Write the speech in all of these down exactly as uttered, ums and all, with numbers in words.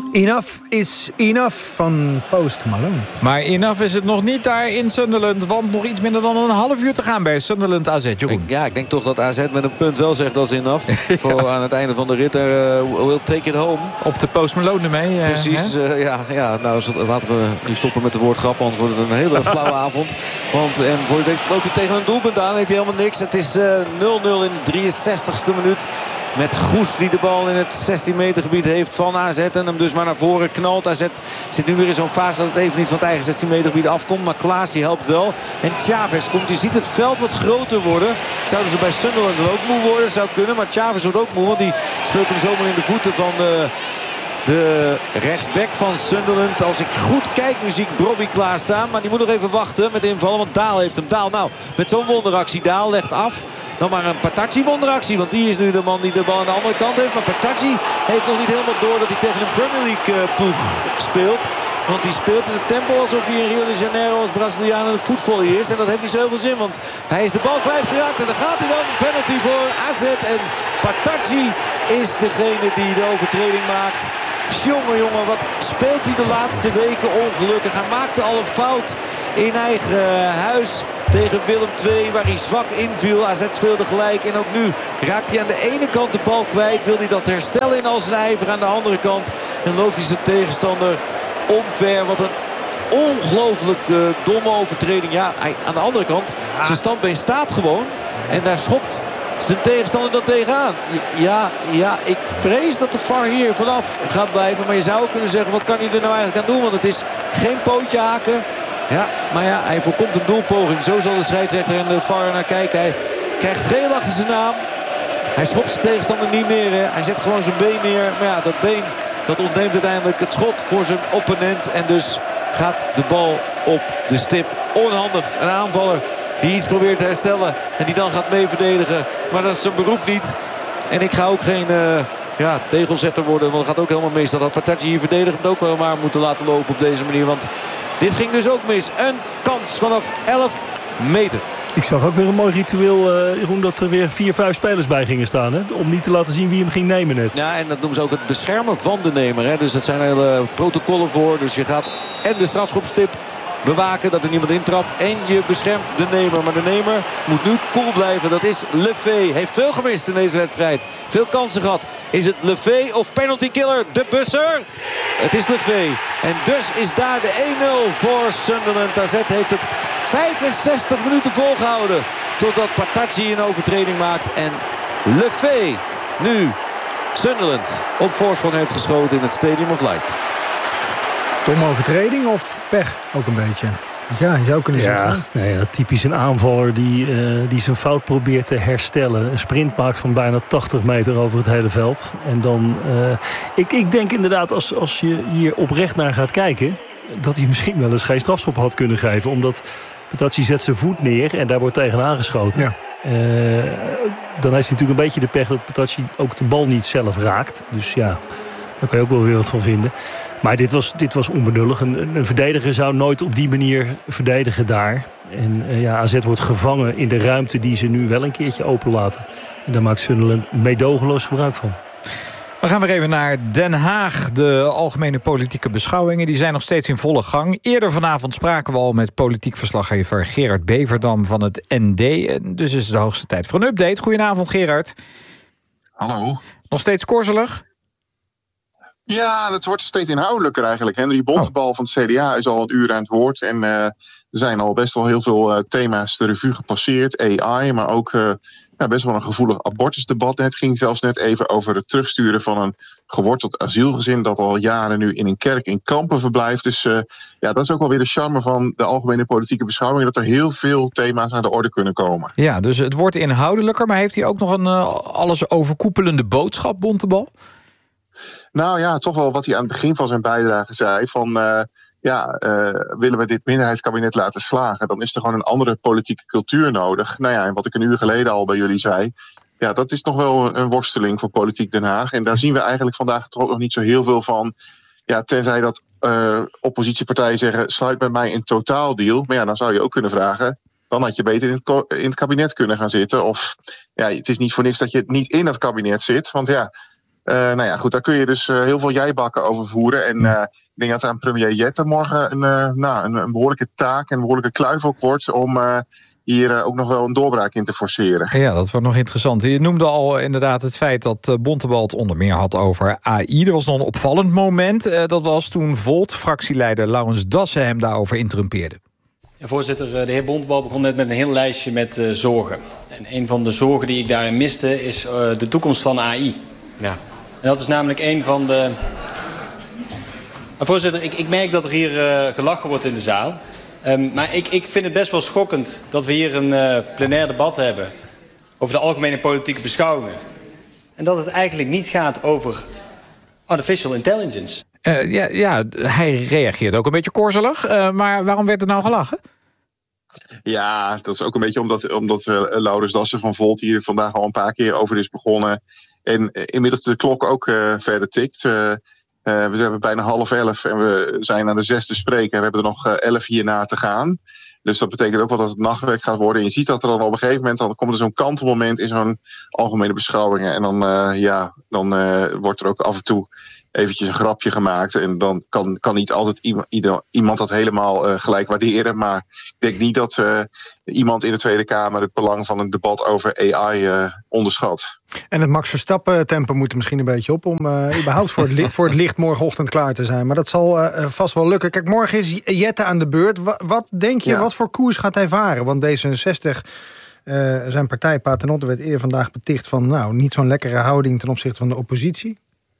Enough is enough van Post Malone. Maar enough is het nog niet daar in Sunderland. Want nog iets minder dan een half uur te gaan bij Sunderland A Z. Jeroen. Ja, ik denk toch dat A Z met een punt wel zegt dat is enough. ja. Voor aan het einde van de rit. Er, uh, we'll take it home. Op de Post Malone ermee. Uh, Precies. Uh, ja, ja, nou laten we nu stoppen met de woord grap. Anders wordt het een hele flauwe avond. Want en voor je weet loop je tegen een doelpunt aan. Dan heb je helemaal niks. Het is uh, nul nul in de drieënzestigste minuut. Met Goes die de bal in het zestien meter gebied heeft van A Z. En hem dus maar naar voren knalt. A Z zit nu weer in zo'n fase dat het even niet van het eigen zestien meter gebied afkomt. Maar Klaas die helpt wel. En Chavez komt. Je ziet het veld wat groter worden. Zouden ze bij Sunderland ook moe worden? Zou kunnen. Maar Chavez wordt ook moe. Want die speelt hem zomaar in de voeten van de, de rechtsback van Sunderland. Als ik goed kijk nu zie ik Brobby klaarstaan. Maar die moet nog even wachten met invallen. Want Daal heeft hem. Daal nou met zo'n wonderactie. Daal legt af. Dan maar een Patacci wonderactie. Want die is nu de man die de bal aan de andere kant heeft. Maar Patacci heeft nog niet helemaal door dat hij tegen een Premier League ploeg speelt. Want die speelt in het tempo alsof hij in Rio de Janeiro als Braziliaan aan het voetvollen is. En dat heeft niet zo veel zin. Want hij is de bal kwijtgeraakt. En dan gaat hij dan. Een penalty voor A Z. En Patacci is degene die de overtreding maakt. Jongen, jongen, wat speelt hij de laatste weken ongelukkig. Hij maakte al een fout in eigen huis tegen Willem twee, waar hij zwak inviel. A Z speelde gelijk en ook nu raakt hij aan de ene kant de bal kwijt. Wil hij dat herstellen in al zijn ijver aan de andere kant. En loopt hij zijn tegenstander omver. Wat een ongelooflijk uh, domme overtreding. Ja, hij, aan de andere kant, zijn standbeen staat gewoon. En daar schopt zijn tegenstander dan tegenaan. Ja, ja, ik vrees dat de V A R hier vanaf gaat blijven. Maar je zou ook kunnen zeggen, wat kan hij er nou eigenlijk aan doen? Want het is geen pootje haken. Ja, maar ja, hij voorkomt een doelpoging. Zo zal de scheidsrechter en de V A R naar kijken. Hij krijgt geel achter zijn naam. Hij schopt zijn tegenstander niet neer. Hè. Hij zet gewoon zijn been neer. Maar ja, dat been dat ontneemt uiteindelijk het schot voor zijn opponent. En dus gaat de bal op de stip. Onhandig. Een aanvaller die iets probeert te herstellen. En die dan gaat mee verdedigen. Maar dat is zijn beroep niet. En ik ga ook geen uh, ja, tegelzetter worden. Want het gaat ook helemaal mis. Dat had Patacci hier verdedigend ook wel maar moeten laten lopen op deze manier. Want dit ging dus ook mis. Een kans vanaf elf meter. Ik zag ook weer een mooi ritueel, uh, Jeroen, dat er weer vier, vijf spelers bij gingen staan. Hè? Om niet te laten zien wie hem ging nemen net. Ja, en dat noemen ze ook het beschermen van de nemer. Hè? Dus dat zijn hele protocollen voor. Dus je gaat en de strafschopstip bewaken dat er niemand intrapt. En je beschermt de nemer. Maar de nemer moet nu cool blijven. Dat is Lefay. Heeft veel gemist in deze wedstrijd. Veel kansen gehad. Is het Lefay of penalty killer? De busser. Het is Lefay. En dus is daar de één nul voor Sunderland. A Z heeft het vijfenzestig minuten volgehouden. Totdat Patacci een overtreding maakt. En Lefay nu Sunderland op voorsprong heeft geschoten in het Stadium of Light. Domme overtreding of pech ook een beetje? Ja, je zou kunnen ja, zeggen. nou ja, typisch een aanvaller die, uh, die zijn fout probeert te herstellen. Een sprint maakt van bijna tachtig meter over het hele veld. En dan, uh, ik, ik denk inderdaad, als, als je hier oprecht naar gaat kijken, dat hij misschien wel eens geen strafschop had kunnen geven. Omdat Patacci zet zijn voet neer en daar wordt tegenaan geschoten. Ja. Uh, dan heeft hij natuurlijk een beetje de pech dat Patacci ook de bal niet zelf raakt. Dus ja, daar kan je ook wel weer wat van vinden. Maar dit was, dit was onbenullig. Een, een verdediger zou nooit op die manier verdedigen daar. En uh, ja, A Z wordt gevangen in de ruimte die ze nu wel een keertje openlaten. En daar maakt Sunderland meedogenloos gebruik van. We gaan weer even naar Den Haag. De algemene politieke beschouwingen die zijn nog steeds in volle gang. Eerder vanavond spraken we al met politiek verslaggever Gerard Beverdam van het N D. Dus is het de hoogste tijd voor een update. Goedenavond, Gerard. Hallo. Nog steeds korzelig? Ja, het wordt steeds inhoudelijker eigenlijk. Henry Bontebal oh. van het C D A is al een uur aan het woord. En uh, er zijn al best wel heel veel uh, thema's de revue gepasseerd. A I, maar ook uh, ja, best wel een gevoelig abortusdebat. Het ging zelfs net even over het terugsturen van een geworteld asielgezin dat al jaren nu in een kerk in Kampen verblijft. Dus uh, ja, dat is ook wel weer de charme van de algemene politieke beschouwing, dat er heel veel thema's aan de orde kunnen komen. Ja, dus het wordt inhoudelijker, maar heeft hij ook nog een uh, alles overkoepelende boodschap, Bontebal? Nou ja, toch wel wat hij aan het begin van zijn bijdrage zei. Van uh, ja, uh, willen we dit minderheidskabinet laten slagen, dan is er gewoon een andere politieke cultuur nodig. Nou ja, en wat ik een uur geleden al bij jullie zei, ja, dat is toch wel een worsteling voor Politiek Den Haag. En daar zien we eigenlijk vandaag toch ook nog niet zo heel veel van. Ja, tenzij dat uh, oppositiepartijen zeggen, sluit bij mij een totaaldeal. Maar ja, dan zou je ook kunnen vragen, dan had je beter in het, in het kabinet kunnen gaan zitten. Of ja, het is niet voor niks dat je niet in dat kabinet zit. Want ja, Uh, nou ja, goed, daar kun je dus uh, heel veel jijbakken over voeren. En uh, ik denk dat aan premier Jette morgen een, uh, nou, een, een behoorlijke taak en een behoorlijke kluif ook wordt om uh, hier uh, ook nog wel een doorbraak in te forceren. Ja, dat wordt nog interessant. Je noemde al inderdaad het feit dat uh, Bontebal het onder meer had over A I. Er was nog een opvallend moment. Uh, dat was toen Volt-fractieleider Laurens Dassen hem daarover interrumpeerde. Ja, voorzitter, de heer Bontebal begon net met een heel lijstje met uh, zorgen. En een van de zorgen die ik daarin miste is uh, de toekomst van A I. Ja. En dat is namelijk een van de... Maar voorzitter, ik, ik merk dat er hier uh, gelachen wordt in de zaal. Um, maar ik, ik vind het best wel schokkend dat we hier een uh, plenair debat hebben over de algemene politieke beschouwingen. En dat het eigenlijk niet gaat over artificial intelligence. Uh, ja, ja, hij reageert ook een beetje korzelig. Uh, maar waarom werd er nou gelachen? Ja, dat is ook een beetje omdat, omdat uh, Laurens Dassen van Volt hier vandaag al een paar keer over is begonnen. En uh, inmiddels de klok ook uh, verder tikt. Uh, uh, we zijn bijna half elf en we zijn aan de zesde spreker. We hebben er nog uh, elf hierna te gaan. Dus dat betekent ook wel dat het nachtwerk gaat worden. En je ziet dat er dan op een gegeven moment... dan komt er zo'n kantelmoment in zo'n algemene beschouwingen. En dan, uh, ja, dan uh, wordt er ook af en toe eventjes een grapje gemaakt. En dan kan, kan niet altijd iemand, ieder, iemand dat helemaal uh, gelijk waarderen. Maar ik denk niet dat uh, iemand in de Tweede Kamer het belang van een debat over A I uh, onderschat. En het Max Verstappen tempo moet er misschien een beetje op... om uh, überhaupt voor het, licht, voor het licht morgenochtend klaar te zijn. Maar dat zal uh, vast wel lukken. Kijk, morgen is Jette aan de beurt. Wat, wat denk je, ja. wat voor koers gaat hij varen? Want D zesenzestig, uh, zijn partij Paternotte, werd eerder vandaag beticht van... nou, niet zo'n lekkere houding ten opzichte van de oppositie.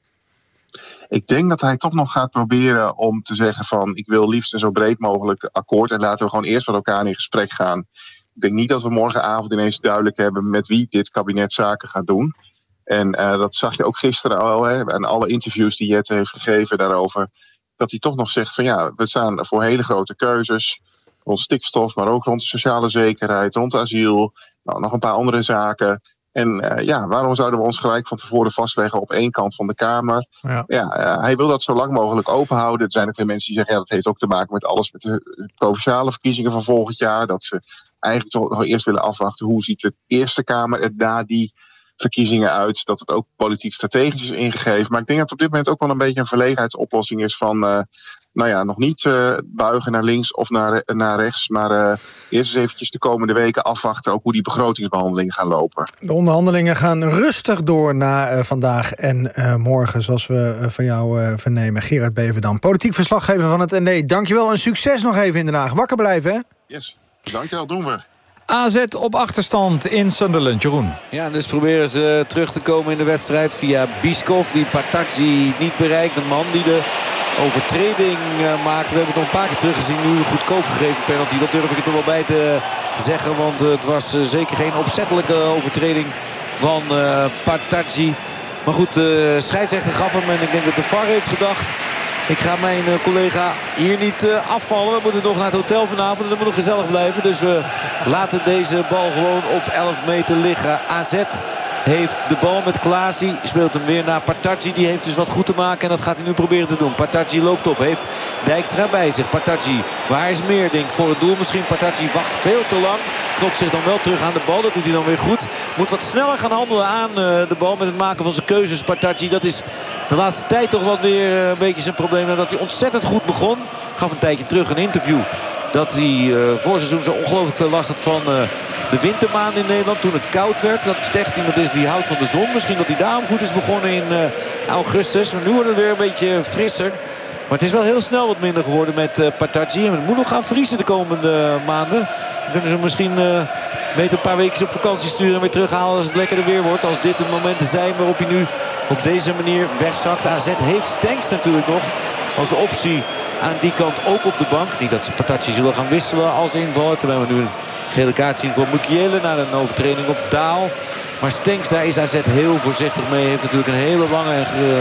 Ik denk dat hij toch nog gaat proberen om te zeggen van... ik wil liefst een zo breed mogelijk akkoord... en laten we gewoon eerst met elkaar in gesprek gaan. Ik denk niet dat we morgenavond ineens duidelijk hebben... met wie dit kabinet zaken gaat doen. En uh, dat zag je ook gisteren al, hè, aan alle interviews die Jette heeft gegeven daarover... dat hij toch nog zegt van ja, we staan voor hele grote keuzes... rond stikstof, maar ook rond de sociale zekerheid, rond asiel... nou, nog een paar andere zaken... En uh, ja, waarom zouden we ons gelijk van tevoren vastleggen op één kant van de Kamer? Ja. Ja, uh, hij wil dat zo lang mogelijk open houden. Er zijn ook weer mensen die zeggen, ja, dat heeft ook te maken met alles met de provinciale verkiezingen van volgend jaar. Dat ze eigenlijk toch nog eerst willen afwachten hoe ziet de Eerste Kamer er na die verkiezingen uit. Dat het ook politiek strategisch is ingegeven. Maar ik denk dat het op dit moment ook wel een beetje een verlegenheidsoplossing is van... Uh, nou ja, nog niet uh, buigen naar links of naar, naar rechts. Maar uh, eerst eens eventjes de komende weken afwachten... ook hoe die begrotingsbehandelingen gaan lopen. De onderhandelingen gaan rustig door na uh, vandaag en uh, morgen... zoals we uh, van jou uh, vernemen. Gerard Beverdam, politiek verslaggever van het N D. Dankjewel en succes nog even in Den Haag. Wakker blijven, hè? Yes, dankjewel, doen we. A Z op achterstand in Sunderland, Jeroen. Ja, dus proberen ze terug te komen in de wedstrijd via Biskov. Die Patacci niet bereikt. De man die de overtreding uh, maakt. We hebben het nog een paar keer teruggezien. Nu goedkoop gegeven penalty. Dat durf ik er toch wel bij te zeggen. Want uh, het was uh, zeker geen opzettelijke overtreding van uh, Patacci. Maar goed, de uh, scheidsrechter gaf hem. En ik denk dat de V A R heeft gedacht... ik ga mijn uh, collega hier niet uh, afvallen. We moeten nog naar het hotel vanavond. En dat moet nog gezellig blijven. Dus we laten deze bal gewoon op elf meter liggen. A Z heeft de bal met Klaasie. Speelt hem weer naar Patacci. Die heeft dus wat goed te maken. En dat gaat hij nu proberen te doen. Patacci loopt op. Heeft Dijkstra bij zich. Patacci. Waar is Meerdink voor het doel? Misschien Patacci wacht veel te lang. Knopt zich dan wel terug aan de bal. Dat doet hij dan weer goed. Moet wat sneller gaan handelen aan uh, de bal. Met het maken van zijn keuzes. Patacci. Dat is de laatste tijd toch wat weer uh, een beetje zijn probleem. Nadat hij ontzettend goed begon. Gaf een tijdje terug een interview. Dat hij uh, voor seizoen zo ongelooflijk veel last had van uh, de wintermaan in Nederland. Toen het koud werd. Dat het echt iemand is die houdt van de zon. Misschien dat hij daarom goed is begonnen in uh, augustus. Maar nu wordt het weer een beetje frisser. Maar het is wel heel snel wat minder geworden met uh, Patacci. En het moet nog gaan vriezen de komende uh, maanden. Dan kunnen ze misschien uh, beter een paar weken op vakantie sturen. En weer terughalen als het lekkerder weer wordt. Als dit de momenten zijn waarop hij nu op deze manier wegzakt. A Z heeft Stenks natuurlijk nog als optie aan die kant ook op de bank. Niet dat ze Patacci zullen gaan wisselen als invaller. Terwijl we nu een gele kaart zien voor Mukiele na een overtreding op Daal. Maar Stenks, daar is A Z heel voorzichtig mee. Heeft natuurlijk een hele lange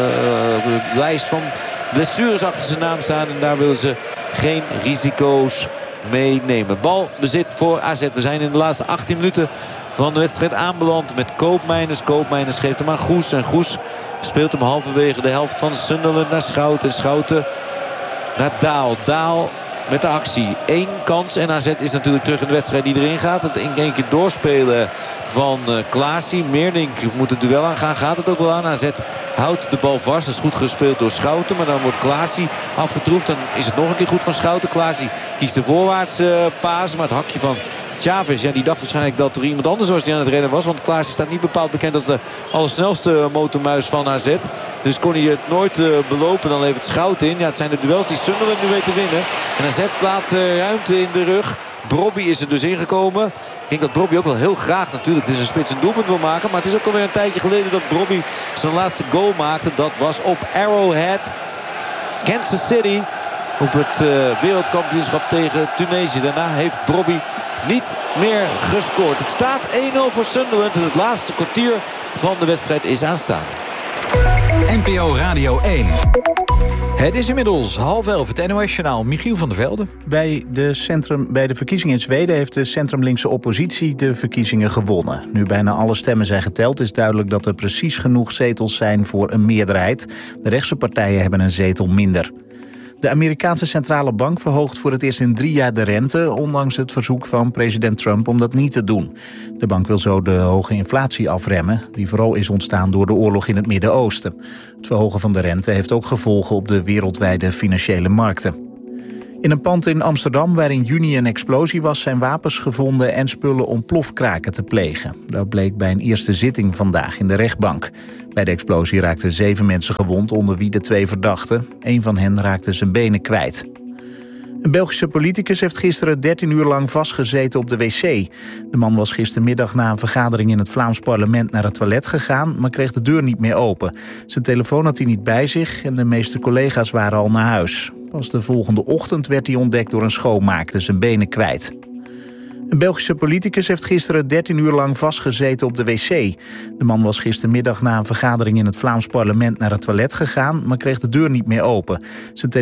uh, lijst van blessures achter zijn naam staan. En daar willen ze geen risico's meenemen. Balbezit voor A Z. We zijn in de laatste achttien minuten van de wedstrijd aanbeland met Koopmeiners. Koopmeiners geeft hem aan Goes. En Goes speelt hem halverwege de helft van Sunderland naar Schouten. Schouten naar Daal. Daal met de actie. Eén kans en A Z is natuurlijk terug in de wedstrijd die erin gaat. Het in één keer doorspelen van uh, Klaasie. Meerdink moet het duel aangaan. Gaat het ook wel aan. A Z houdt de bal vast. Dat is goed gespeeld door Schouten. Maar dan wordt Klaasie afgetroefd. Dan is het nog een keer goed van Schouten. Klaasie kiest de voorwaarts uh, paas. Maar het hakje van Chavez, ja, die dacht waarschijnlijk dat er iemand anders was die aan het rennen was. Want Klaasie staat niet bepaald bekend als de allersnelste motormuis van A Z. Dus kon hij het nooit uh, belopen. Dan levert Schouten in. Ja, het zijn de duels die Sunderland nu weet te winnen. En A Z laat uh, ruimte in de rug. Brobby is er dus ingekomen. Ik denk dat Brobby ook wel heel graag natuurlijk. Het is een spits een doelpunt wil maken. Maar het is ook alweer een tijdje geleden dat Brobby zijn laatste goal maakte. Dat was op Arrowhead. Kansas City. Op het uh, wereldkampioenschap tegen Tunesië. Daarna heeft Brobby niet meer gescoord. Het staat één nul voor Sunderland. En het laatste kwartier van de wedstrijd is aanstaan. N P O Radio één. Het is inmiddels half elf, het N O S-journaal. Michiel van der Velde. Bij de, centrum, bij de verkiezingen in Zweden heeft de centrumlinkse oppositie de verkiezingen gewonnen. Nu bijna alle stemmen zijn geteld, is duidelijk dat er precies genoeg zetels zijn voor een meerderheid. De rechtse partijen hebben een zetel minder. De Amerikaanse centrale bank verhoogt voor het eerst in drie jaar de rente, ondanks het verzoek van president Trump om dat niet te doen. De bank wil zo de hoge inflatie afremmen, die vooral is ontstaan door de oorlog in het Midden-Oosten. Het verhogen van de rente heeft ook gevolgen op de wereldwijde financiële markten. In een pand in Amsterdam waar in juni een explosie was, zijn wapens gevonden en spullen om plofkraken te plegen. Dat bleek bij een eerste zitting vandaag in de rechtbank. Bij de explosie raakten zeven mensen gewond, onder wie de twee verdachten. Eén van hen raakte zijn benen kwijt. Een Belgische politicus heeft gisteren dertien uur lang vastgezeten op de wc. De man was gistermiddag na een vergadering in het Vlaams parlement naar het toilet gegaan, maar kreeg de deur niet meer open. Zijn telefoon had hij niet bij zich en de meeste collega's waren al naar huis. Pas de volgende ochtend werd hij ontdekt door een schoonmaakte, zijn benen kwijt. Een Belgische politicus heeft gisteren dertien uur lang vastgezeten op de wc. De man was gistermiddag na een vergadering in het Vlaams parlement naar het toilet gegaan, maar kreeg de deur niet meer open. Zijn